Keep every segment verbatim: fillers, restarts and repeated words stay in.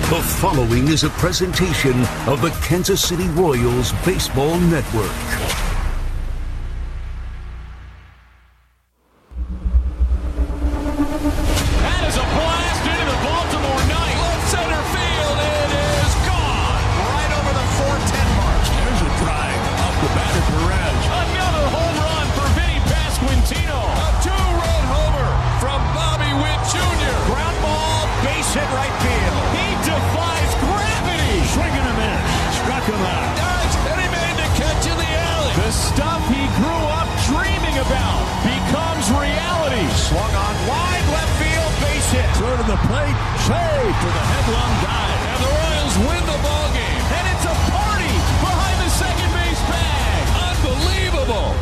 The following is a presentation of the Kansas City Royals Baseball Network. That is a blast into the Baltimore night. Left center field. It is gone. Right over the four ten mark. There's a drive off the bat of Perez. Another home run for Vinny Pasquantino. A two-run homer from Bobby Witt Junior Ground ball, base hit right field. He defies gravity. Swinging him in. Struck him out. Dodge, and he made the catch in the alley. The stuff he grew up dreaming about becomes reality. Swung on wide left field, base hit. Throw to the plate, save for the headlong dive. And the Royals win the ball game. And it's a party behind the second base bag. Unbelievable.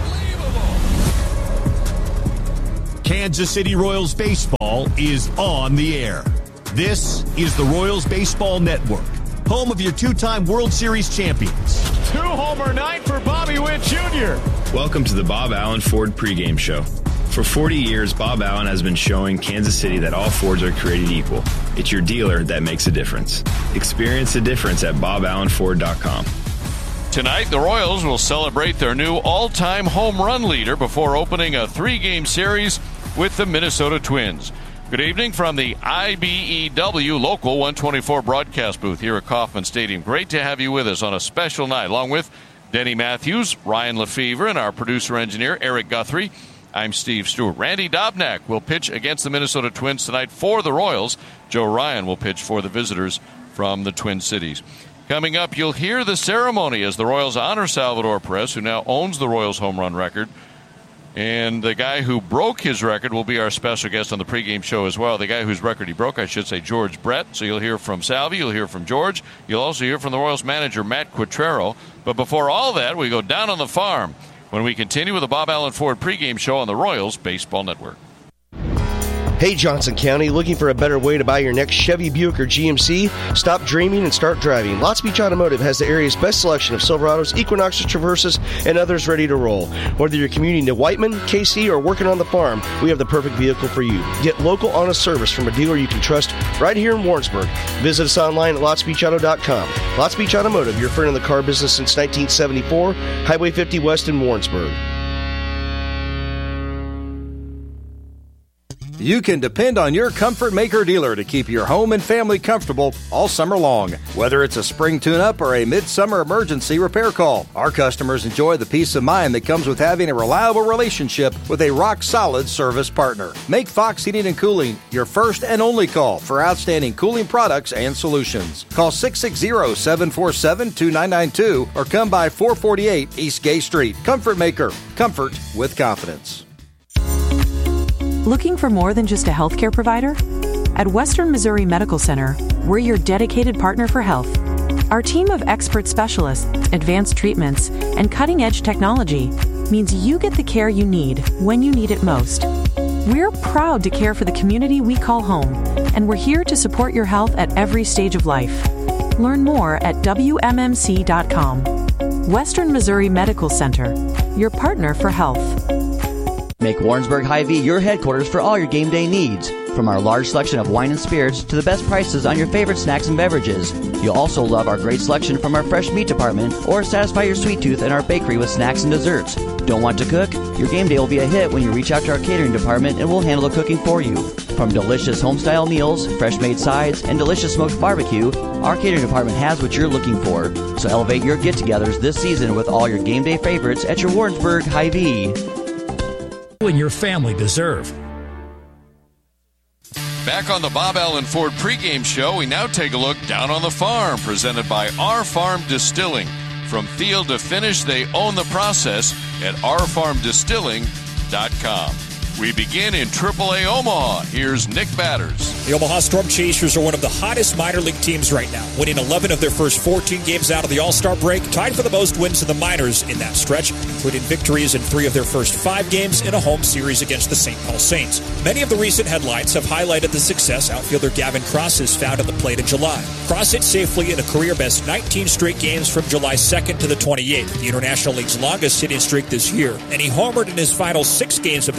Kansas City Royals baseball is on the air. This is the Royals Baseball Network, home of your two-time World Series champions. Two-homer night for Bobby Witt Junior Welcome to the Bob Allen Ford pregame show. For forty years, Bob Allen has been showing Kansas City that all Fords are created equal. It's your dealer that makes a difference. Experience the difference at bob allen ford dot com. Tonight, the Royals will celebrate their new all-time home run leader before opening a three-game series with the Minnesota Twins. Good evening from the I B E W Local one twenty-four broadcast booth here at Kauffman Stadium. Great to have you with us on a special night, along with Denny Matthews, Ryan Lefevre, and our producer-engineer, Eric Guthrie. I'm Steve Stewart. Randy Dobnak will pitch against the Minnesota Twins tonight for the Royals. Joe Ryan will pitch for the visitors from the Twin Cities. Coming up, you'll hear the ceremony as the Royals honor Salvador Perez, who now owns the Royals home run record. And the guy who broke his record will be our special guest on the pregame show as well. The guy whose record he broke, I should say, George Brett. So you'll hear from Salvi, you'll hear from George. You'll also hear from the Royals manager, Matt Quatrero. But before all that, we go down on the farm when we continue with the Bob Allen Ford pregame show on the Royals Baseball Network. Hey, Johnson County, looking for a better way to buy your next Chevy, Buick, or G M C? Stop dreaming and start driving. Lots Beach Automotive has the area's best selection of Silverados, Equinoxes, Traverses, and others ready to roll. Whether you're commuting to Whiteman, K C, or working on the farm, we have the perfect vehicle for you. Get local, honest service from a dealer you can trust right here in Warrensburg. Visit us online at lots beach auto dot com. Lots Beach Automotive, your friend in the car business since nineteen seventy-four, Highway fifty West in Warrensburg. You can depend on your Comfort Maker dealer to keep your home and family comfortable all summer long. Whether it's a spring tune-up or a midsummer emergency repair call, our customers enjoy the peace of mind that comes with having a reliable relationship with a rock-solid service partner. Make Fox Heating and Cooling your first and only call for outstanding cooling products and solutions. Call six six zero, seven four seven, two nine nine two or come by four forty-eight East Gay Street. Comfort Maker. Comfort with confidence. Looking for more than just a healthcare provider? At Western Missouri Medical Center, we're your dedicated partner for health. Our team of expert specialists, advanced treatments, and cutting-edge technology means you get the care you need when you need it most. We're proud to care for the community we call home, and we're here to support your health at every stage of life. Learn more at W M M C dot com. Western Missouri Medical Center, your partner for health. Make Warrensburg Hy-Vee your headquarters for all your game day needs. From our large selection of wine and spirits to the best prices on your favorite snacks and beverages. You'll also love our great selection from our fresh meat department or satisfy your sweet tooth in our bakery with snacks and desserts. Don't want to cook? Your game day will be a hit when you reach out to our catering department and we'll handle the cooking for you. From delicious home-style meals, fresh-made sides, and delicious smoked barbecue, our catering department has what you're looking for. So elevate your get-togethers this season with all your game day favorites at your Warrensburg Hy-Vee. And your family deserve. Back on the Bob Allen Ford pregame show, we now take a look down on the farm, presented by Our Farm Distilling. From field to finish, they own the process at our farm distilling dot com. We begin in triple A Omaha. Here's Nick Batters. The Omaha Storm Chasers are one of the hottest minor league teams right now, winning eleven of their first fourteen games out of the All-Star break, tied for the most wins in the minors in that stretch, including victories in three of their first five games in a home series against the Saint Paul Saints. Many of the recent headlines have highlighted the success outfielder Gavin Cross has found at the plate in July. Cross hit safely in a career-best nineteen straight games from July second to the twenty-eighth, the International League's longest hitting streak this year, and he homered in his final six games of that stretch,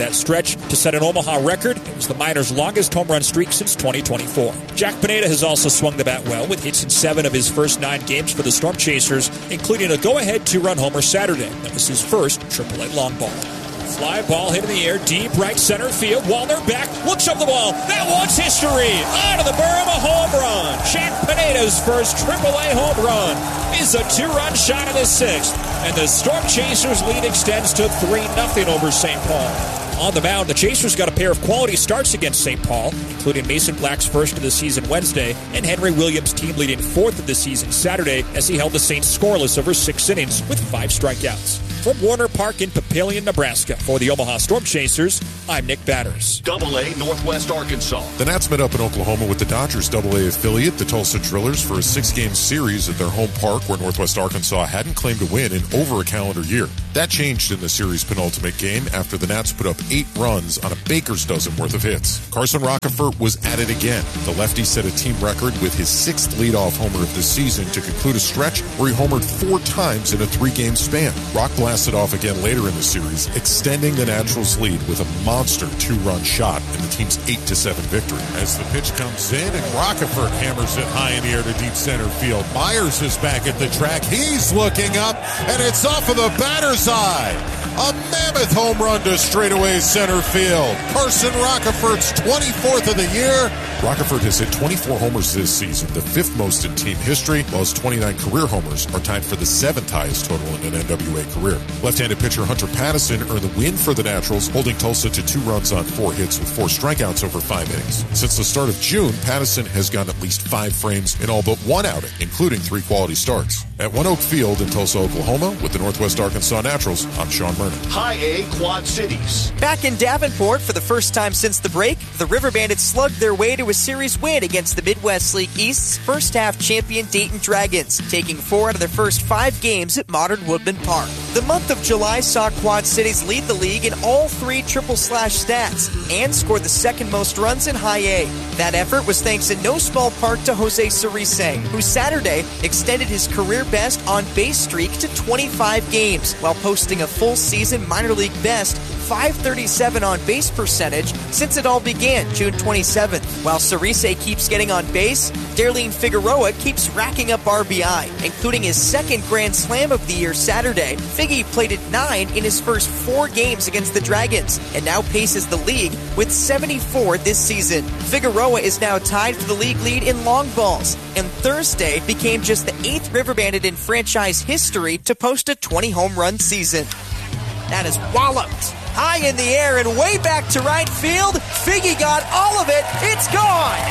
stretch to set an Omaha record. It was the Miners' longest home run streak since twenty twenty-four. Jack Pineda has also swung the bat well with hits in seven of his first nine games for the Storm Chasers, including a go-ahead two-run homer Saturday. That was his first triple A long ball. Fly ball hit in the air, deep right center field. Wallner back, looks up the ball. That one's history. Out of the berm, a home run. Jack Pineda's first triple A home run is a two-run shot of the sixth. And the Storm Chasers' lead extends to three nothing over Saint Paul. On the mound, the Chasers got a pair of quality starts against Saint Paul, including Mason Black's first of the season Wednesday, and Henry Williams' team leading fourth of the season Saturday as he held the Saints scoreless over six innings with five strikeouts. From Warner Park in Papillion, Nebraska, for the Omaha Storm Chasers, I'm Nick Batters. Double A Northwest Arkansas. The Nats met up in Oklahoma with the Dodgers Double A affiliate, the Tulsa Drillers, for a six-game series at their home park where Northwest Arkansas hadn't claimed a win in over a calendar year. That changed in the series' penultimate game after the Nats put up eight runs on a baker's dozen worth of hits. Carson Rockefeller was at it again. The lefty set a team record with his sixth leadoff homer of the season to conclude a stretch where he homered four times in a three-game span. Rock blasted off again later in the series, extending the Naturals' lead with a monster two-run shot in the team's eight to seven victory. As the pitch comes in and Rockefeller hammers it high in the air to deep center field. Myers is back at the track. He's looking up, and it's off of the batter's eye. A mammoth home run to straightaway center field. Carson Rockefeller's twenty-fourth of the year. Rockefeller has hit twenty-four homers this season, the fifth most in team history, while his twenty-nine career homers are tied for the seventh highest total in an N W A career. Left-handed pitcher Hunter Pattison earned the win for the Naturals, holding Tulsa to two runs on four hits with four strikeouts over five innings. Since the start of June, Pattison has gotten at least five frames in all but one outing, including three quality starts. At One Oak Field in Tulsa, Oklahoma, with the Northwest Arkansas Naturals, I'm Sean Murner. High A Quad Cities. Back in Davenport for the first time since the break, the River Bandits slugged their way to a series win against the Midwest League East's first-half champion Dayton Dragons, taking four out of their first five games at Modern Woodland Park. The month of July saw Quad Cities lead the league in all three triple-slash stats and scored the second most runs in High A. That effort was thanks in no small part to Jose Cerise, who Saturday extended his career best on-base streak to twenty-five games, while posting a full-season minor league best five thirty-seven on-base percentage since it all began June twenty-seventh. While Cerise keeps getting on base, Darlene Figueroa keeps racking up R B I, including his second Grand Slam of the year Saturday. Figgy plated nine in his first four games against the Dragons, and now paces the league with seventy-four this season. Figueroa is now tied for the league lead in long balls, and Thursday became just the eighth River Bandit in franchise history to post a twenty home run season. That is walloped high in the air and way back to right field. Figgy got all of it. It's gone.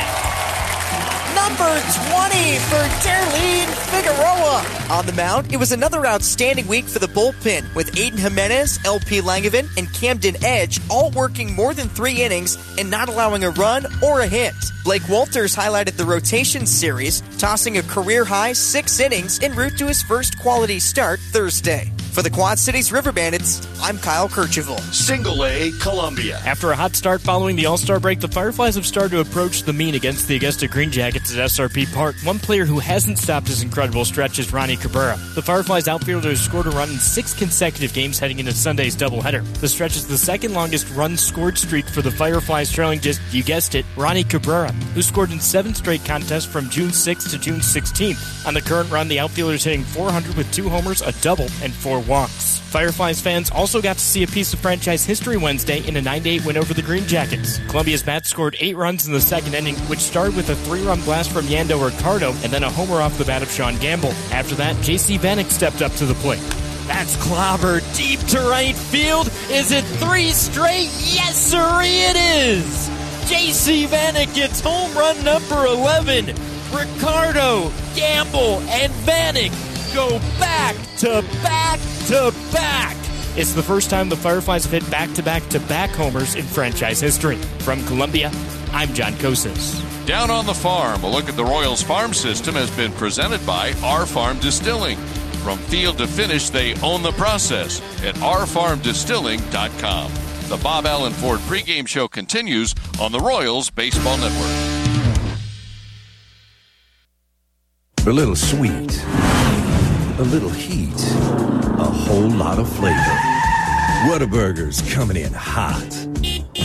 Number twenty for Darlene Figueroa. On the mound, it was another outstanding week for the bullpen, with Aiden Jimenez, L P Langevin, and Camden Edge all working more than three innings and not allowing a run or a hit. Blake Walters highlighted the rotation series, tossing a career-high six innings en route to his first quality start Thursday. For the Quad Cities River Bandits, I'm Kyle Kercheval. Single A Columbia. After a hot start following the All-Star break, the Fireflies have started to approach the mean against the Augusta Green Jackets at S R P Park. One player who hasn't stopped his incredible stretch is Ronnie Cabrera. The Fireflies outfielder has scored a run in six consecutive games heading into Sunday's doubleheader. The stretch is the second longest run scored streak for the Fireflies, trailing just, you guessed it, Ronnie Cabrera, who scored in seven straight contests from June sixth to June sixteenth. On the current run, the outfielder is hitting four hundred with two homers, a double, and four walks. Fireflies fans also got to see a piece of franchise history Wednesday in a nine to eight win over the Green Jackets. Columbia's bats scored eight runs in the second inning, which started with a three-run blast from Yando Ricardo and then a homer off the bat of Sean Gamble. After that, J C Vanek stepped up to the plate. That's clobber deep to right field. Is it three straight? Yes, sir, it is! J C Vanek gets home run number eleven. Ricardo, Gamble, and Vanek go back to back to back. It's the first time the Fireflies have hit back-to-back-to-back homers in franchise history. From Columbia, I'm John Kosas. Down on the farm, a look at the Royals farm system has been presented by Our Farm Distilling. From field to finish, they own the process at our farm distilling dot com. The Bob Allen Ford pregame show continues on the Royals Baseball Network. A little sweet, a little heat, a whole lot of flavor. Whataburger's coming in hot.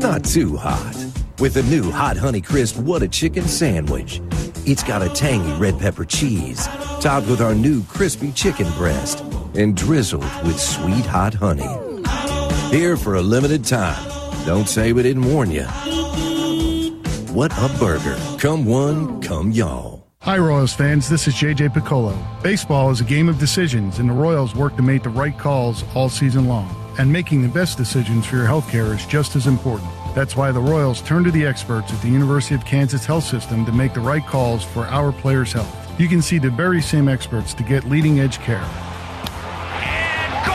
not too hot. With the new Hot Honey Crisp What a Chicken Sandwich. It's got a tangy red pepper cheese, topped with our new crispy chicken breast, and drizzled with sweet hot honey. Here for a limited time. Don't say we didn't warn you. What a burger. Come one, come y'all. Hi, Royals fans. This is J J Piccolo. Baseball is a game of decisions, and the Royals work to make the right calls all season long. And making the best decisions for your health care is just as important. That's why the Royals turn to the experts at the University of Kansas Health System to make the right calls for our players' health. You can see the very same experts to get leading-edge care. And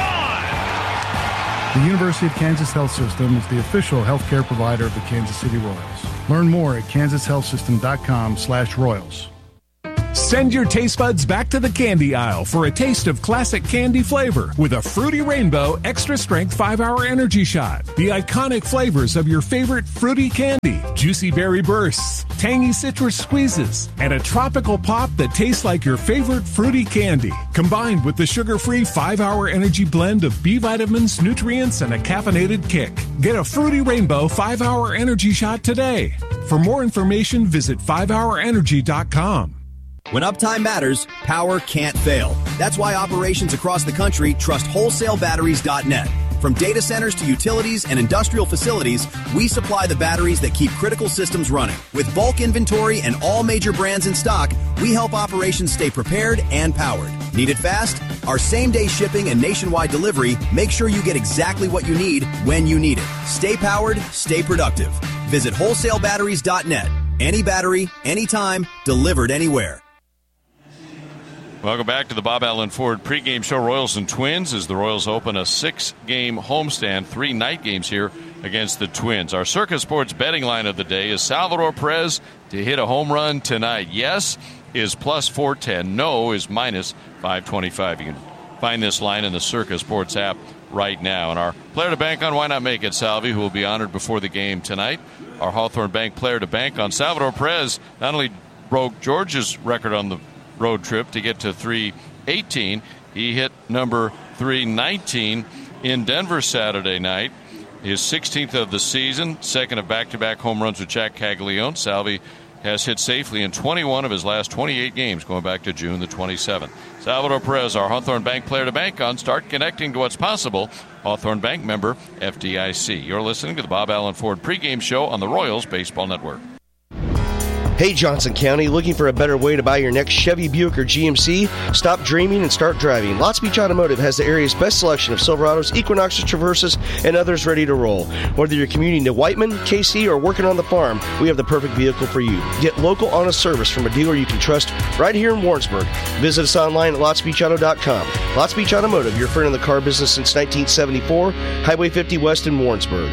gone! The University of Kansas Health System is the official healthcare provider of the Kansas City Royals. Learn more at kansas health system dot com slash royals. Send your taste buds back to the candy aisle for a taste of classic candy flavor with a Fruity Rainbow Extra Strength five hour Energy Shot. The iconic flavors of your favorite fruity candy, juicy berry bursts, tangy citrus squeezes, and a tropical pop that tastes like your favorite fruity candy. Combined with the sugar-free five hour energy blend of B vitamins, nutrients, and a caffeinated kick. Get a Fruity Rainbow five hour Energy Shot today. For more information, visit five hour energy dot com. When uptime matters, power can't fail. That's why operations across the country trust wholesale batteries dot net. From data centers to utilities and industrial facilities, we supply the batteries that keep critical systems running. With bulk inventory and all major brands in stock, we help operations stay prepared and powered. Need it fast? Our same-day shipping and nationwide delivery make sure you get exactly what you need when you need it. Stay powered, stay productive. Visit wholesale batteries dot net. Any battery, anytime, delivered anywhere. Welcome back to the Bob Allen Ford pregame show. Royals and Twins as the Royals open a six-game homestand, three night games here against the Twins. Our Circus Sports betting line of the day is Salvador Perez to hit a home run tonight. Yes is plus four ten. No is minus five twenty-five. You can find this line in the Circus Sports app right now. And our player to bank on, why not make it, Salvi, who will be honored before the game tonight. Our Hawthorne Bank player to bank on, Salvador Perez, not only broke George's record on the road trip to get to three eighteen. He hit number three nineteen in Denver Saturday night. His sixteenth of the season, second of back-to-back home runs with Jack Caglione. Salvi has hit safely in twenty-one of his last twenty-eight games going back to June the twenty-seventh. Salvador Perez, our Hawthorne Bank player to bank on. Start connecting to what's possible. Hawthorne Bank member F D I C. You're listening to the Bob Allen Ford pregame show on the Royals Baseball Network. Hey, Johnson County, looking for a better way to buy your next Chevy, Buick, or G M C? Stop dreaming and start driving. Lots Beach Automotive has the area's best selection of Silverados, Equinoxes, Traverses, and others ready to roll. Whether you're commuting to Whiteman, K C, or working on the farm, we have the perfect vehicle for you. Get local, honest service from a dealer you can trust right here in Warrensburg. Visit us online at lots beach auto dot com. Lots Beach Automotive, your friend in the car business since nineteen seventy-four, Highway fifty West in Warrensburg.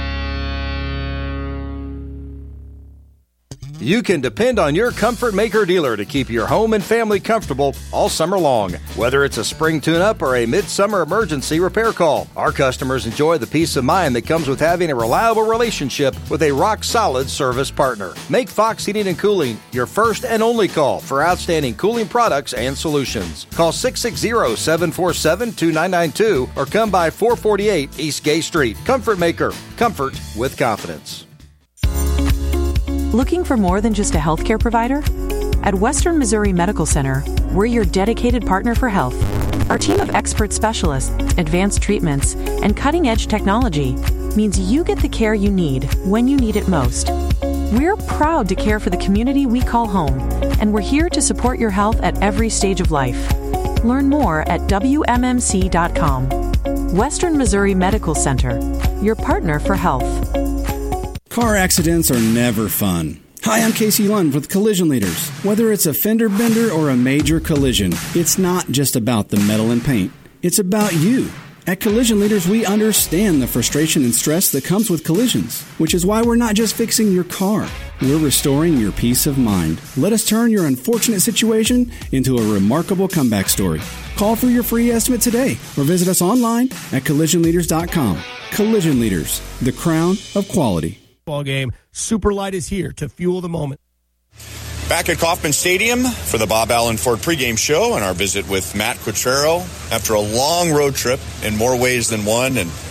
You can depend on your Comfort Maker dealer to keep your home and family comfortable all summer long. Whether it's a spring tune-up or a midsummer emergency repair call, our customers enjoy the peace of mind that comes with having a reliable relationship with a rock-solid service partner. Make Fox Heating and Cooling your first and only call for outstanding cooling products and solutions. Call six six zero, seven four seven, two nine nine two or come by four forty-eight East Gay Street. Comfort Maker. Comfort with confidence. Looking for more than just a healthcare provider? At Western Missouri Medical Center, we're your dedicated partner for health. Our team of expert specialists, advanced treatments, and cutting-edge technology means you get the care you need when you need it most. We're proud to care for the community we call home, and we're here to support your health at every stage of life. Learn more at W M M C dot com. Western Missouri Medical Center, your partner for health. Car accidents are never fun. Hi, I'm Casey Lund with Collision Leaders. Whether it's a fender bender or a major collision, it's not just about the metal and paint. It's about you. At Collision Leaders, we understand the frustration and stress that comes with collisions, which is why we're not just fixing your car. We're restoring your peace of mind. Let us turn your unfortunate situation into a remarkable comeback story. Call for your free estimate today or visit us online at collision leaders dot com. Collision Leaders, the crown of quality. Ball game. Superlight is here to fuel the moment. Back at Kauffman Stadium for the Bob Allen Ford pregame show and our visit with Matt Quatrero after a long road trip in more ways than one. And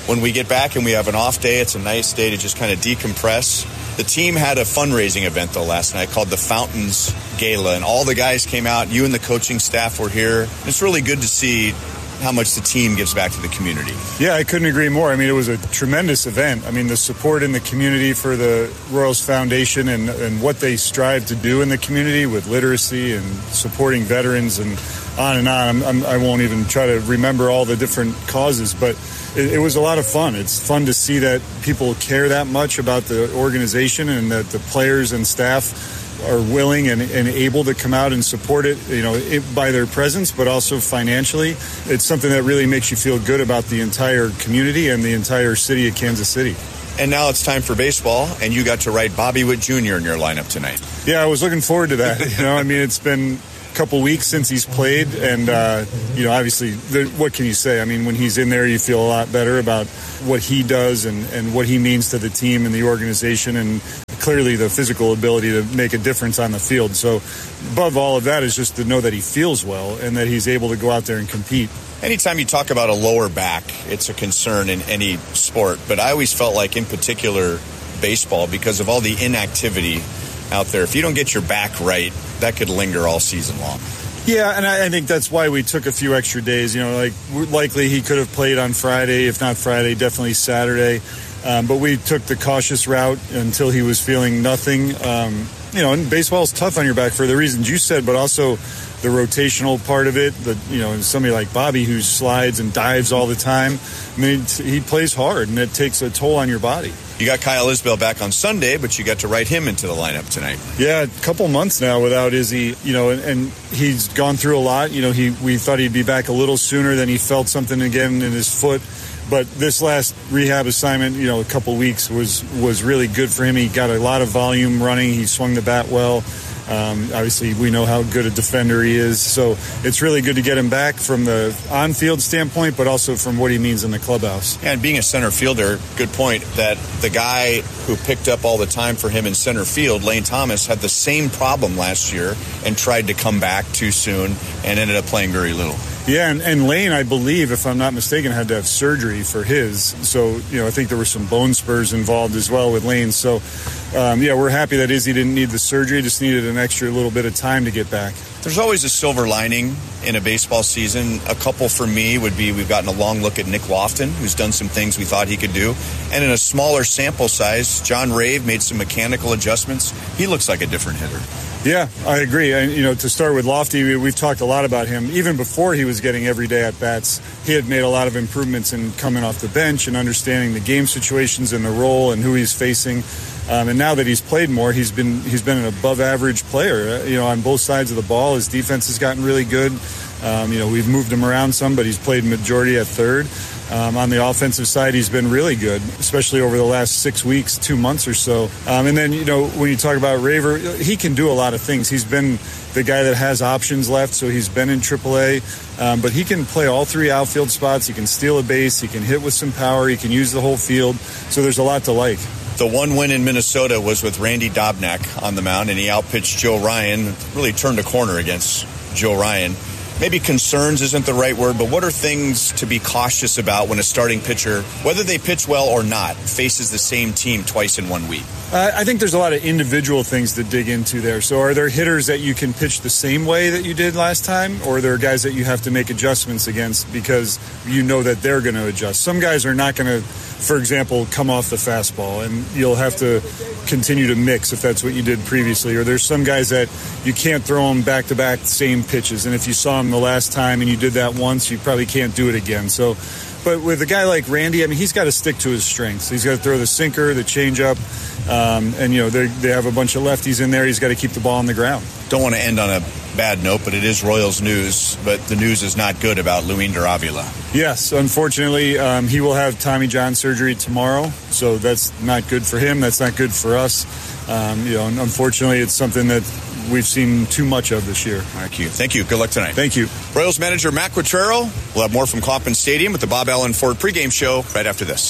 when we get back and we have an off day, it's a nice day to just kind of decompress. The team had a fundraising event, though, last night called the Fountains Gala, and all the guys came out. You and the coaching staff were here. It's really good to see how much the team gives back to the community. Yeah, I couldn't agree more. I mean, it was a tremendous event. I mean, the support in the community for the Royals Foundation and, and what they strive to do in the community with literacy and supporting veterans and on and on. I'm, I'm, I won't even try to remember all the different causes, but it, it was a lot of fun. It's fun to see that people care that much about the organization and that the players and staff are willing and, and able to come out and support it, you know, it, by their presence, but also financially. It's something that really makes you feel good about the entire community and the entire city of Kansas City. And now it's time for baseball, and you got to write Bobby Witt Junior in your lineup tonight. Yeah, I was looking forward to that. You know, I mean, it's been a couple weeks since he's played, and, uh, you know, obviously, the, what can you say? I mean, when he's in there, you feel a lot better about what he does and, and what he means to the team and the organization, and clearly the physical ability to make a difference on the field. So above all of that is just to know that he feels well and that he's able to go out there and compete. Anytime you talk about a lower back, it's a concern in any sport. But I always felt like, in particular, baseball, because of all the inactivity out there, if you don't get your back right, that could linger all season long. Yeah, and I, I think that's why we took a few extra days. You know, like likely he could have played on Friday, if not Friday, definitely Saturday. Um, but we took the cautious route until he was feeling nothing. Um, you know, and baseball's tough on your back for the reasons you said, but also the rotational part of it. The, you know, somebody like Bobby who slides and dives all the time. I mean, he plays hard, and it takes a toll on your body. You got Kyle Isbell back on Sunday, but you got to write him into the lineup tonight. Yeah, a couple months now without Izzy, you know, and, and he's gone through a lot. You know, he we thought he'd be back a little sooner, then he felt something again in his foot. But this last rehab assignment, you know, a couple weeks was was really good for him. He got a lot of volume running. He swung the bat well. Um, obviously, we know how good a defender he is. So it's really good to get him back from the on-field standpoint, but also from what he means in the clubhouse. And being a center fielder, good point, that the guy who picked up all the time for him in center field, Lane Thomas, had the same problem last year and tried to come back too soon and ended up playing very little. Yeah, and, and Lane, I believe, if I'm not mistaken, had to have surgery for his. So, you know, I think there were some bone spurs involved as well with Lane. So, um, yeah, we're happy that Izzy didn't need the surgery, just needed an extra little bit of time to get back. There's always a silver lining in a baseball season. A couple for me would be we've gotten a long look at Nick Lofton, who's done some things we thought he could do. And in a smaller sample size, John Rave made some mechanical adjustments. He looks like a different hitter. Yeah, I agree. And, you know, to start with Lofty, we've talked a lot about him. Even before he was getting everyday at-bats, he had made a lot of improvements in coming off the bench and understanding the game situations and the role and who he's facing. Um, and now that he's played more, he's been he's been an above-average player, uh, you know, on both sides of the ball. His defense has gotten really good. Um, you know, we've moved him around some, but he's played majority at third. Um, on the offensive side, he's been really good, especially over the last six weeks, two months or so. Um, and then, you know, when you talk about Raver, he can do a lot of things. He's been the guy that has options left, so he's been in triple A. Um, but he can play all three outfield spots. He can steal a base. He can hit with some power. He can use the whole field. So there's a lot to like. The one win in Minnesota was with Randy Dobnak on the mound, and he outpitched Joe Ryan, really turned a corner against Joe Ryan. Maybe concerns isn't the right word, but what are things to be cautious about when a starting pitcher, whether they pitch well or not, faces the same team twice in one week? Uh, I think there's a lot of individual things to dig into there. So are there hitters that you can pitch the same way that you did last time, or are there guys that you have to make adjustments against because you know that they're going to adjust? Some guys are not going to, for example, come off the fastball, and you'll have to continue to mix if that's what you did previously. Or there's some guys that you can't throw them back-to-back same pitches, and if you saw them the last time and you did that once, you probably can't do it again. So, but with a guy like Randy, I mean, he's got to stick to his strengths. He's got to throw the sinker, the changeup, um, and, you know, they they have a bunch of lefties in there. He's got to keep the ball on the ground. Don't want to end on a bad note, but it is Royals news, but the news is not good about Luinder Avila. Yes, unfortunately, um, he will have Tommy John surgery tomorrow, so that's not good for him. That's not good for us. Um, you know, and unfortunately, it's something that we've seen too much of this year. Thank you. Thank you. Good luck tonight. Thank you. Royals manager Matt Quatraro. We'll have more from Kauffman Stadium with the Bob Allen Ford pregame show right after this.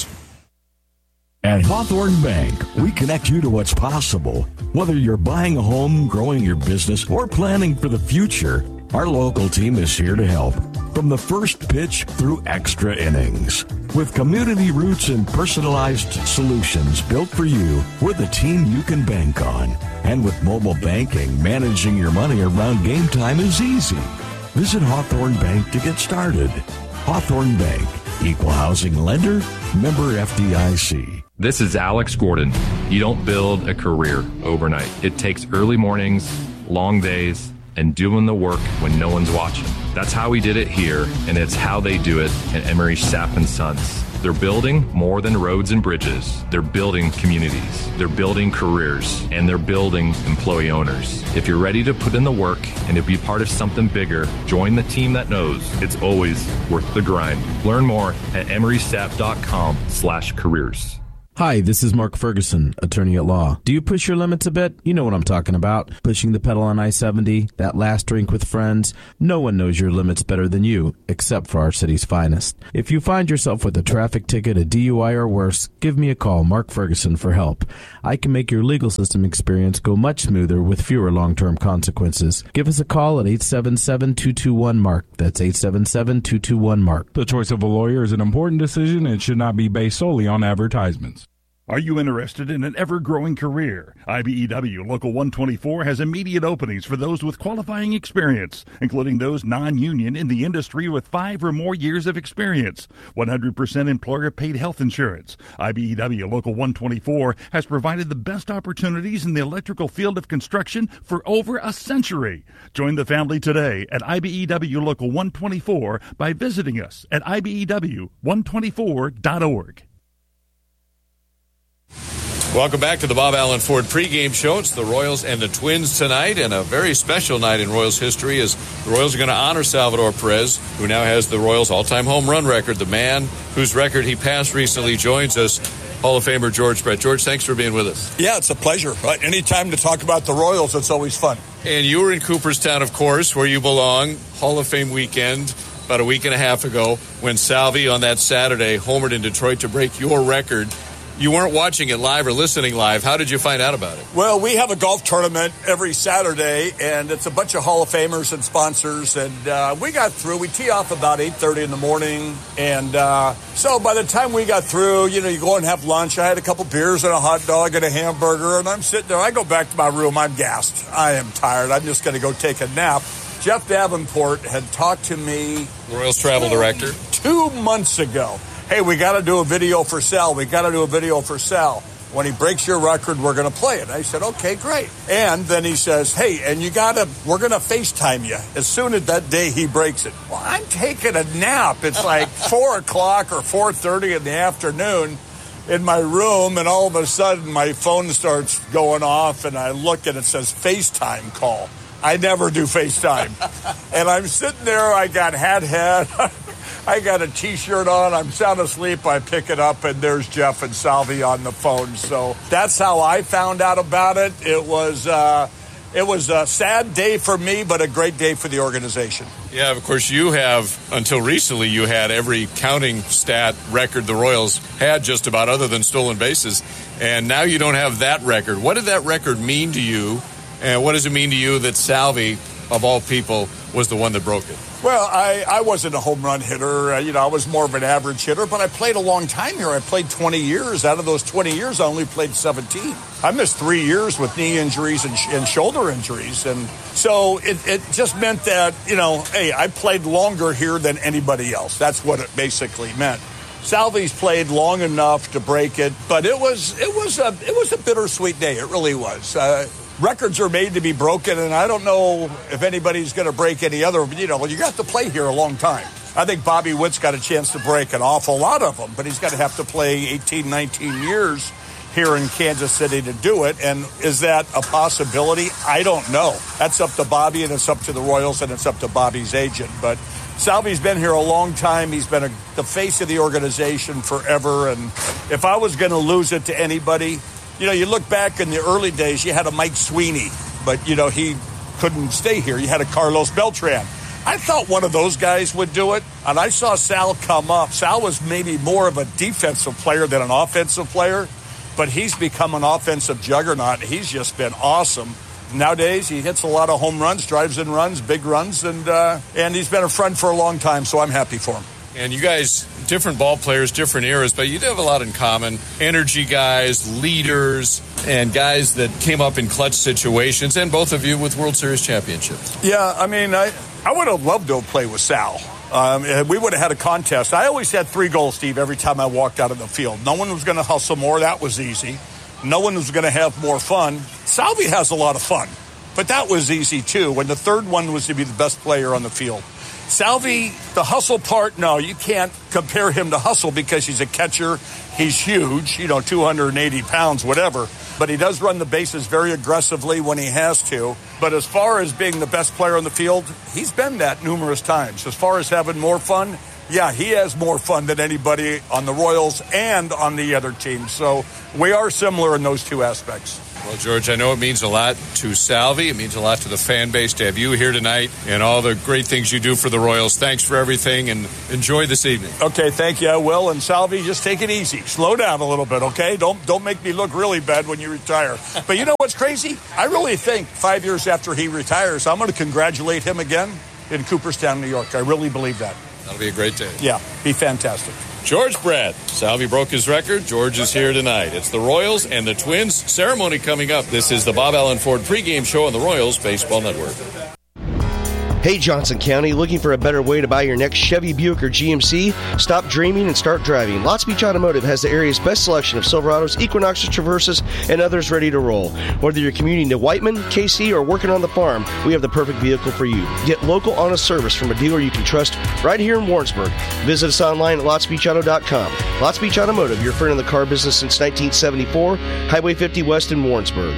At Hawthorne Bank, we connect you to what's possible. Whether you're buying a home, growing your business, or planning for the future, our local team is here to help. From the first pitch through extra innings, With community roots and personalized solutions built for you, we're the team you can bank on. And with mobile banking, managing your money around game time is easy. Visit Hawthorne Bank to get started. Hawthorne Bank, equal housing lender, member F D I C. This is Alex Gordon. You don't build a career overnight. It takes early mornings, long days, and doing the work when no one's watching. That's how we did it here, and it's how they do it at Emery Sapp and Sons. They're building more than roads and bridges. They're building communities. They're building careers, and they're building employee owners. If you're ready to put in the work and to be part of something bigger, join the team that knows it's always worth the grind. Learn more at emerysap.com slash careers. Hi, this is Mark Ferguson, attorney at law. Do you push your limits a bit? You know what I'm talking about. Pushing the pedal on I seventy, that last drink with friends. No one knows your limits better than you, except for our city's finest. If you find yourself with a traffic ticket, a D U I, or worse, give me a call, Mark Ferguson, for help. I can make your legal system experience go much smoother with fewer long-term consequences. Give us a call at eight seven seven, two two one, M A R K. That's eight seven seven, two two one, M A R K. The choice of a lawyer is an important decision and should not be based solely on advertisements. Are you interested in an ever-growing career? I B E W Local one twenty-four has immediate openings for those with qualifying experience, including those non-union in the industry with five or more years of experience. one hundred percent employer-paid health insurance. I B E W Local one twenty-four has provided the best opportunities in the electrical field of construction for over a century. Join the family today at I B E W Local one twenty-four by visiting us at I B E W one twenty-four dot org. Welcome back to the Bob Allen Ford pregame show. It's the Royals and the Twins tonight, and a very special night in Royals history as the Royals are going to honor Salvador Perez, who now has the Royals' all-time home run record. The man whose record he passed recently joins us, Hall of Famer George Brett. George, thanks for being with us. Yeah, it's a pleasure. Right? Anytime to talk about the Royals, it's always fun. And you were in Cooperstown, of course, where you belong, Hall of Fame weekend, about a week and a half ago, when Salvi on that Saturday homered in Detroit to break your record. You weren't watching it live or listening live. How did you find out about it? Well, we have a golf tournament every Saturday, and it's a bunch of Hall of Famers and sponsors. And uh, we got through. We tee off about eight thirty in the morning. And uh, so by the time we got through, you know, you go and have lunch. I had a couple beers and a hot dog and a hamburger, and I'm sitting there. I go back to my room. I'm gassed. I am tired. I'm just going to go take a nap. Jeff Davenport had talked to me. Royals travel director. Two months ago. Hey, we got to do a video for Sal. We got to do a video for Sal. When he breaks your record, we're going to play it. I said, okay, great. And then he says, hey, and you got to, we're going to FaceTime you as soon as that day he breaks it. Well, I'm taking a nap. It's like four o'clock or four thirty in the afternoon in my room, and all of a sudden my phone starts going off, and I look and it says FaceTime call. I never do FaceTime. And I'm sitting there, I got hat hat. I got a T-shirt on. I'm sound asleep. I pick it up, and there's Jeff and Salvi on the phone. So that's how I found out about it. It was uh, it was a sad day for me, but a great day for the organization. Yeah, of course, you have, until recently, you had every counting stat record the Royals had just about, other than stolen bases. And now you don't have that record. What did that record mean to you? And what does it mean to you that Salvi, of all people, was the one that broke it? Well, I, I wasn't a home run hitter. Uh, you know, I was more of an average hitter, but I played a long time here. I played twenty years. Out of those twenty years, I only played seventeen. I missed three years with knee injuries and, sh- and shoulder injuries. And so it, it just meant that, you know, hey, I played longer here than anybody else. That's what it basically meant. Salvi's played long enough to break it, but it was it was a it was a bittersweet day. It really was. Uh, Records are made to be broken, and I don't know if anybody's going to break any other. You know, you got to play here a long time. I think Bobby Witt's got a chance to break an awful lot of them, but he's got to have to play eighteen, nineteen years here in Kansas City to do it. And is that a possibility? I don't know. That's up to Bobby, and it's up to the Royals, and it's up to Bobby's agent. But Salvi's been here a long time. He's been a, the face of the organization forever. And if I was going to lose it to anybody, you know, you look back in the early days, you had a Mike Sweeney, but, you know, he couldn't stay here. You had a Carlos Beltran. I thought one of those guys would do it, and I saw Sal come up. Sal was maybe more of a defensive player than an offensive player, but he's become an offensive juggernaut. He's just been awesome. Nowadays, he hits a lot of home runs, drives in runs, big runs, and uh, and he's been a friend for a long time, so I'm happy for him. And you guys different ball players, different eras, but you do have a lot in common. Energy guys, leaders, and guys that came up in clutch situations, and both of you with World Series championships. Yeah, I mean, I, I would have loved to have played with Sal. Um, we would have had a contest. I always had three goals, Steve, every time I walked out of the field. No one was going to hustle more. That was easy. No one was going to have more fun. Salvi has a lot of fun, but that was easy, too, when the third one was to be the best player on the field. Salvi, the hustle part, no, you can't compare him to Hustle because he's a catcher. He's huge, you know, two hundred eighty pounds, whatever. But he does run the bases very aggressively when he has to. But as far as being the best player on the field, he's been that numerous times. As far as having more fun, yeah, he has more fun than anybody on the Royals and on the other teams. So we are similar in those two aspects. Well, George, I know it means a lot to Salvi. It means a lot to the fan base to have you here tonight and all the great things you do for the Royals. Thanks for everything, and enjoy this evening. Okay, thank you. I will. And Salvi, just take it easy. Slow down a little bit, okay? Don't don't make me look really bad when you retire. But you know what's crazy? I really think five years after he retires, I'm going to congratulate him again in Cooperstown, New York. I really believe that. That'll be a great day. Yeah, be fantastic. George Brett. Salvi broke his record. George is here tonight. It's the Royals and the Twins. Ceremony coming up. This is the Bob Allen Ford pregame show on the Royals Baseball Network. Hey, Johnson County, looking for a better way to buy your next Chevy, Buick, or G M C? Stop dreaming and start driving. Lots Beach Automotive has the area's best selection of Silverados, Equinoxes, Traverses, and others ready to roll. Whether you're commuting to Whiteman, K C, or working on the farm, we have the perfect vehicle for you. Get local, honest service from a dealer you can trust right here in Warrensburg. Visit us online at lots beach auto dot com. Lots Beach Automotive, your friend in the car business since nineteen seventy-four, Highway fifty West in Warrensburg.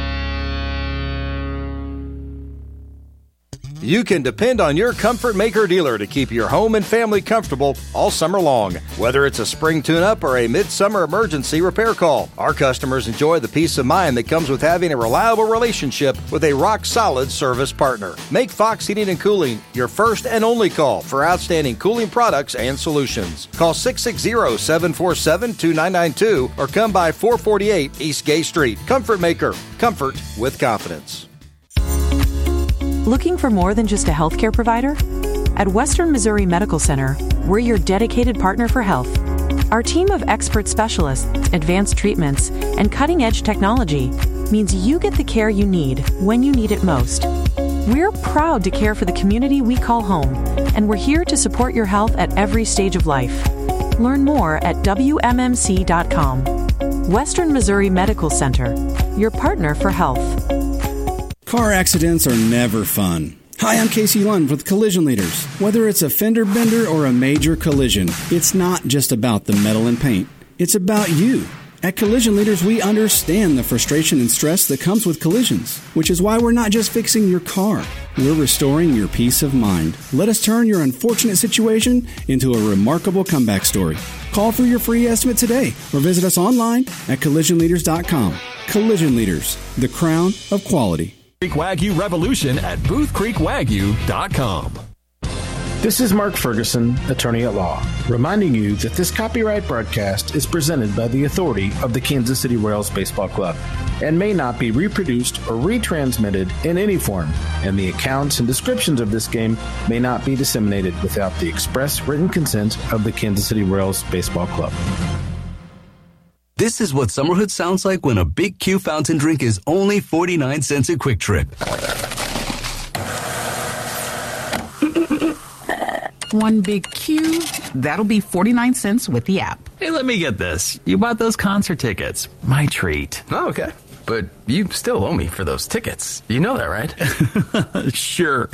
You can depend on your Comfort Maker dealer to keep your home and family comfortable all summer long. Whether it's a spring tune-up or a midsummer emergency repair call, our customers enjoy the peace of mind that comes with having a reliable relationship with a rock-solid service partner. Make Fox Heating and Cooling your first and only call for outstanding cooling products and solutions. Call six six zero, seven four seven, two nine nine two or come by four forty-eight East Gay Street. Comfort Maker. Comfort with confidence. Looking for more than just a healthcare provider? At Western Missouri Medical Center, we're your dedicated partner for health. Our team of expert specialists, advanced treatments, and cutting-edge technology means you get the care you need when you need it most. We're proud to care for the community we call home, and we're here to support your health at every stage of life. Learn more at W M M C dot com. Western Missouri Medical Center, your partner for health. Car accidents are never fun. Hi, I'm Casey Lund with Collision Leaders. Whether it's a fender bender or a major collision, it's not just about the metal and paint. It's about you. At Collision Leaders, we understand the frustration and stress that comes with collisions, which is why we're not just fixing your car. We're restoring your peace of mind. Let us turn your unfortunate situation into a remarkable comeback story. Call for your free estimate today or visit us online at collision leaders dot com. Collision Leaders, the crown of quality. Creek Wagyu Revolution at booth creek wagyu dot com. This is Mark Ferguson, attorney at law, reminding you that this copyright broadcast is presented by the authority of the Kansas City Royals Baseball Club and may not be reproduced or retransmitted in any form, and the accounts and descriptions of this game may not be disseminated without the express written consent of the Kansas City Royals Baseball Club. This is what Summerhood sounds like when a Big Q fountain drink is only forty-nine cents at Quick Trip. One Big Q, that'll be forty-nine cents with the app. Hey, let me get this. You bought those concert tickets. My treat. Oh, okay. But you still owe me for those tickets. You know that, right? Sure.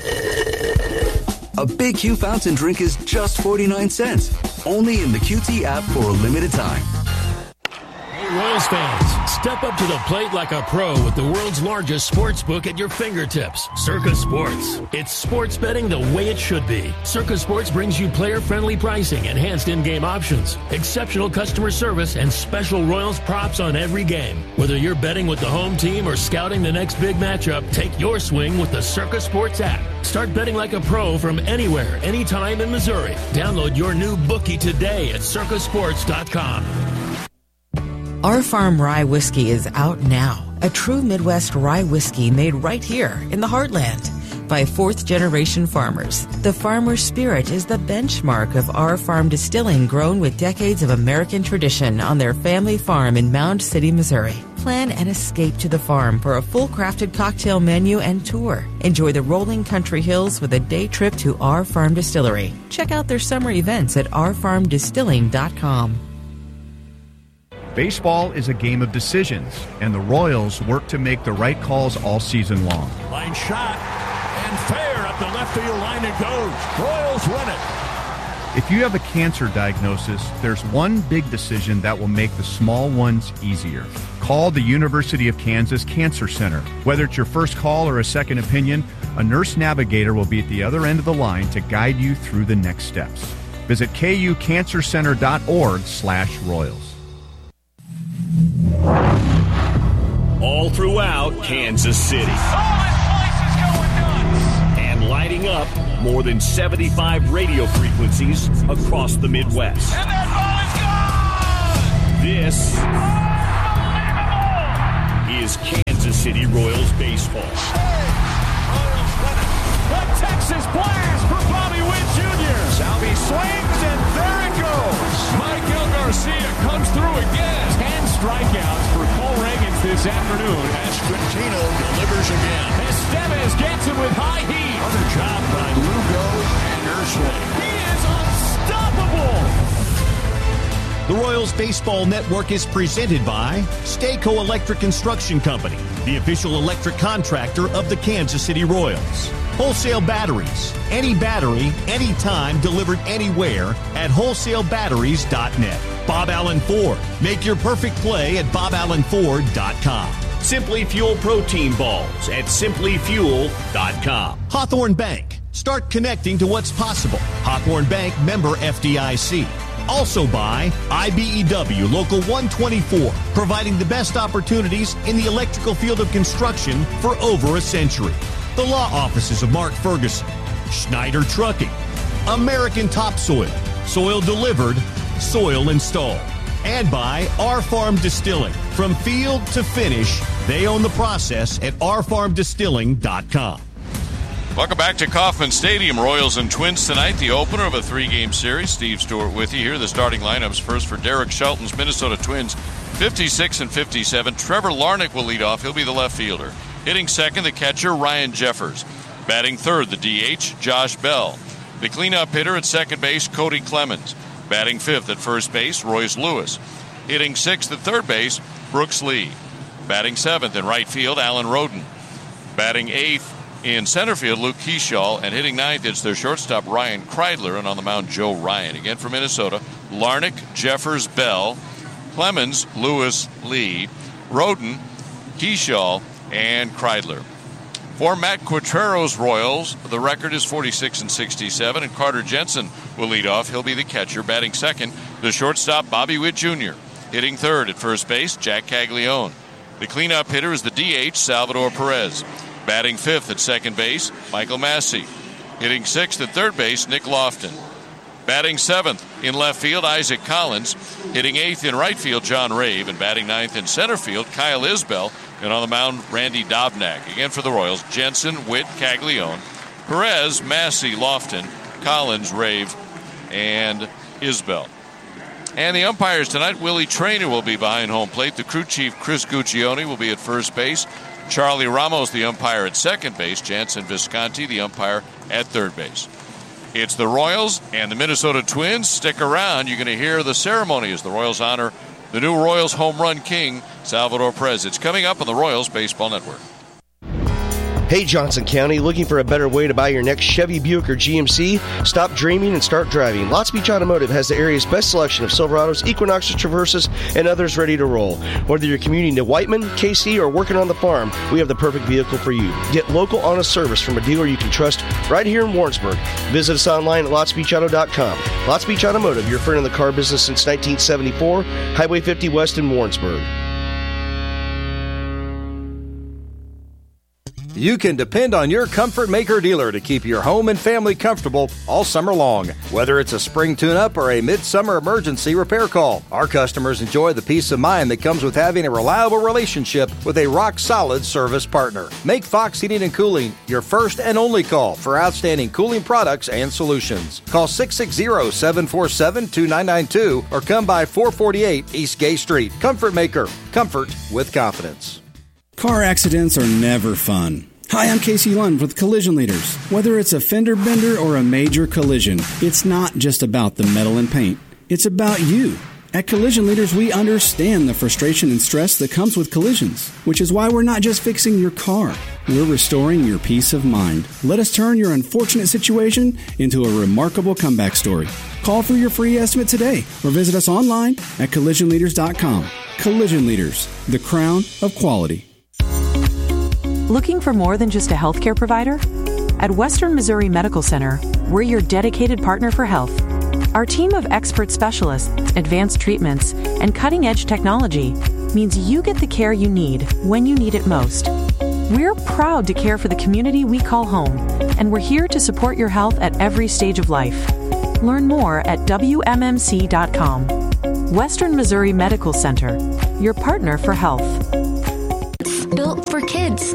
A Big Q fountain drink is just forty-nine cents. Only in the Q T app for a limited time. Royals fans, step up to the plate like a pro with the world's largest sports book at your fingertips, Circa Sports. It's sports betting the way it should be. Circa Sports brings you player-friendly pricing, enhanced in-game options, exceptional customer service, and special Royals props on every game. Whether you're betting with the home team or scouting the next big matchup, take your swing with the Circa Sports app. Start betting like a pro from anywhere, anytime in Missouri. Download your new bookie today at circa sports dot com. Our Farm Rye Whiskey is out now. A true Midwest rye whiskey made right here in the heartland. by fourth-generation farmers. The farmer spirit is the benchmark of our farm distilling, grown with decades of American tradition on their family farm in Mound City, Missouri. Plan an escape to the farm for a full-crafted cocktail menu and tour. Enjoy the rolling country hills with a day trip to Our Farm Distillery. Check out their summer events at our farm distilling dot com. Baseball is a game of decisions, and the Royals work to make the right calls all season long. Line shot, and fair up the left field line it goes. Royals win it. If you have a cancer diagnosis, there's one big decision that will make the small ones easier. Call the University of Kansas Cancer Center. Whether it's your first call or a second opinion, a nurse navigator will be at the other end of the line to guide you through the next steps. Visit K U cancer center dot org slash Royals. All throughout Kansas City. Oh, this place is going nuts! And lighting up more than seventy-five radio frequencies across the Midwest. And that ball is gone! This is Kansas City Royals baseball. The Texas blast for Bobby Witt Junior Salvi swings, and there it goes. Michael Garcia comes through again. Ten strikeouts for Cole Reagans this afternoon. Estrantino delivers again. Estevez gets him with high heat. Another job by Lugo and Urshela. He is unstoppable. The Royals Baseball Network is presented by Stayco Electric Construction Company, the official electric contractor of the Kansas City Royals. Wholesale Batteries. Any battery, anytime, delivered anywhere at wholesale batteries dot net. Bob Allen Ford. Make your perfect play at bob allen ford dot com. Simply Fuel Protein Balls at simply fuel dot com. Hawthorne Bank. Start connecting to what's possible. Hawthorne Bank, member F D I C. Also by I B E W Local one twenty-four, providing the best opportunities in the electrical field of construction for over a century. The law offices of Mark Ferguson, Schneider Trucking, American Topsoil, soil delivered, soil installed. And by Our Farm Distilling. From field to finish, they own the process at our farm distilling dot com. Welcome back to Kauffman Stadium. Royals and Twins tonight, the opener of a three-game series. Steve Stewart with you here. The starting lineups first for Derek Shelton's Minnesota Twins, fifty-six and fifty-seven. Trevor Larnach will lead off. He'll be the left fielder. Hitting second, the catcher, Ryan Jeffers. Batting third, the D H, Josh Bell. The cleanup hitter at second base, Cody Clemens. Batting fifth at first base, Royce Lewis. Hitting sixth at third base, Brooks Lee. Batting seventh in right field, Alan Roden. Batting eighth in center field, Luke Keyshaw. And hitting ninth, it's their shortstop, Ryan Kreidler. And on the mound, Joe Ryan. Again for Minnesota, Larnach, Jeffers, Bell, Clemens, Lewis, Lee, Roden, Keyshaw, and Kreidler. For Matt Quatrero's Royals, the record is forty-six and sixty-seven, and Carter Jensen will lead off. He'll be the catcher. Batting second, the shortstop, Bobby Witt Junior Hitting third at first base, Jack Caglione. The cleanup hitter is the D H, Salvador Perez. Batting fifth at second base, Michael Massey. Hitting sixth at third base, Nick Lofton. Batting seventh in left field, Isaac Collins. Hitting eighth in right field, John Rave. And batting ninth in center field, Kyle Isbell. And on the mound, Randy Dobnak. Again for the Royals, Jensen, Witt, Caglione, Perez, Massey, Lofton, Collins, Rave, and Isbell. And the umpires tonight, Willie Traynor will be behind home plate. The crew chief, Chris Guccione, will be at first base. Charlie Ramos, the umpire at second base. Jansen Visconti, the umpire at third base. It's the Royals and the Minnesota Twins. Stick around. You're going to hear the ceremony as the Royals honor the new Royals home run king, Salvador Perez. It's coming up on the Royals Baseball Network. Hey, Johnson County, looking for a better way to buy your next Chevy, Buick, or G M C? Stop dreaming and start driving. Lots Beach Automotive has the area's best selection of Silverados, Equinoxes, Traverses, and others ready to roll. Whether you're commuting to Whiteman, K C, or working on the farm, we have the perfect vehicle for you. Get local, honest service from a dealer you can trust right here in Warrensburg. Visit us online at lots beach auto dot com. Lots Beach Automotive, your friend in the car business since nineteen seventy-four, Highway fifty West in Warrensburg. You can depend on your Comfort Maker dealer to keep your home and family comfortable all summer long. Whether it's a spring tune-up or a midsummer emergency repair call, our customers enjoy the peace of mind that comes with having a reliable relationship with a rock-solid service partner. Make Fox Heating and Cooling your first and only call for outstanding cooling products and solutions. Call six six zero, seven four seven, two nine nine two or come by four forty-eight East Gay Street. Comfort Maker. Comfort with confidence. Car accidents are never fun. Hi, I'm Casey Lund with Collision Leaders. Whether it's a fender bender or a major collision, it's not just about the metal and paint. It's about you. At Collision Leaders, we understand the frustration and stress that comes with collisions, which is why we're not just fixing your car. We're restoring your peace of mind. Let us turn your unfortunate situation into a remarkable comeback story. Call for your free estimate today or visit us online at collision leaders dot com. Collision Leaders, the crown of quality. Looking for more than just a healthcare provider? At Western Missouri Medical Center, we're your dedicated partner for health. Our team of expert specialists, advanced treatments, and cutting-edge technology means you get the care you need when you need it most. We're proud to care for the community we call home, and we're here to support your health at every stage of life. Learn more at W M M C dot com. Western Missouri Medical Center, your partner for health. Built for kids.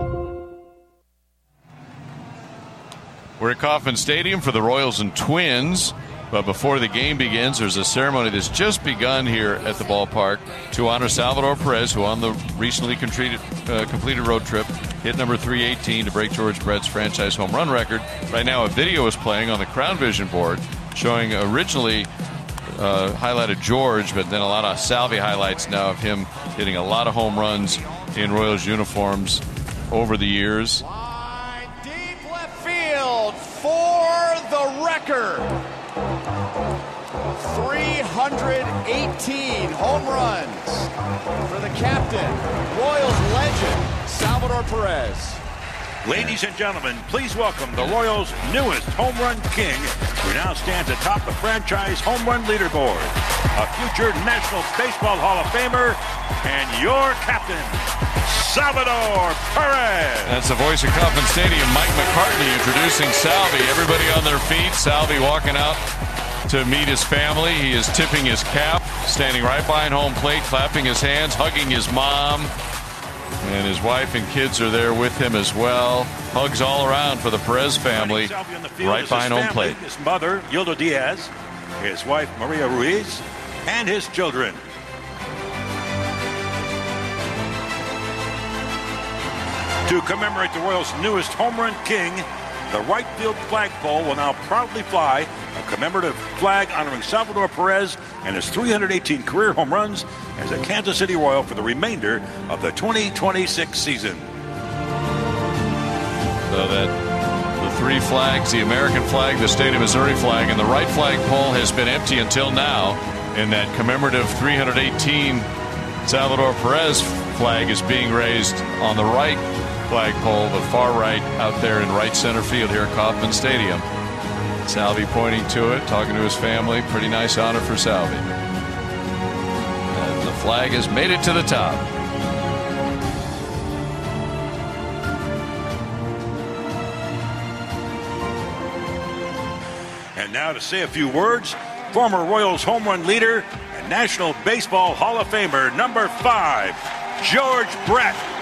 We're at Kauffman Stadium for the Royals and Twins. But before the game begins, there's a ceremony that's just begun here at the ballpark to honor Salvador Perez, who on the recently completed, uh, completed road trip hit number three eighteen to break George Brett's franchise home run record. Right now, a video is playing on the Crown Vision board showing originally uh, highlighted George, but then a lot of Salvi highlights now of him hitting a lot of home runs in Royals uniforms over the years. Line deep left field for the record. three hundred eighteen home runs for the captain, Royals legend, Salvador Perez. Ladies and gentlemen, please welcome the Royals' newest home run king, who now stands atop the franchise home run leaderboard, a future National Baseball Hall of Famer, and your captain, Salvador Perez. That's the voice of Kauffman Stadium, Mike McCartney, introducing Salvi. Everybody on their feet. Salvi walking out to meet his family. He is tipping his cap, standing right behind home plate, clapping his hands, hugging his mom. And his wife and kids are there with him as well. Hugs all around for the Perez family, right behind home plate. His mother, Yilda Diaz, his wife, Maria Ruiz, and his children. To commemorate the Royals' newest home run king, the right field flagpole will now proudly fly a commemorative flag honoring Salvador Perez and his three hundred eighteen career home runs as a Kansas City Royal for the remainder of the twenty twenty-six season. So that the three flags, the American flag, the state of Missouri flag, and the right flagpole has been empty until now. And that commemorative three hundred eighteen Salvador Perez flag is being raised on the right flagpole, the far right, out there in right center field here at Kauffman Stadium. Salvi pointing to it, talking to his family. Pretty nice honor for Salvi. And the flag has made it to the top. And now to say a few words, former Royals home run leader and National Baseball Hall of Famer number five, George Brett.